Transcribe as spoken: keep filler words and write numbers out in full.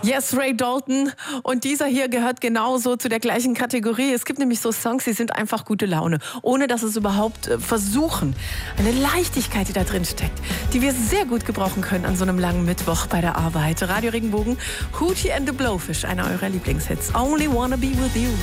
Yes, Ray Dalton. Und dieser hier gehört genauso zu der gleichen Kategorie. Es gibt nämlich so Songs, die sind einfach gute Laune, ohne dass es überhaupt äh, versuchen. Eine Leichtigkeit, die da drin steckt, die wir sehr gut gebrauchen können an so einem langen Mittwoch bei der Arbeit. Radio Regenbogen, Hootie and the Blowfish, einer eurer Lieblingshits. Only Wanna Be With You.